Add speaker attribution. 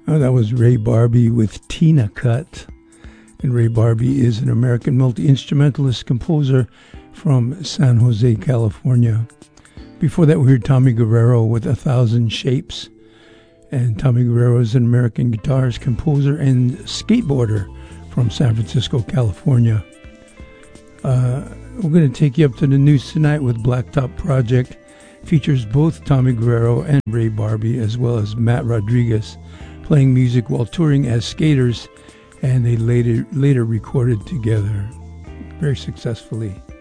Speaker 1: Oh, that was Ray Barbee with Tina Cut. And Ray Barbee is an American multi-instrumentalist composer from San Jose, California. Before that, we heard Tommy Guerrero with 1,000 Shapes. And Tommy Guerrero is an American guitarist, composer, and skateboarder from San Francisco, California. We're going to take you up to the news tonight with Blacktop Project. Features both Tommy Guerrero and Ray Barbee, as well as Matt Rodriguez, playing music while touring as skaters, and they later recorded together very successfully.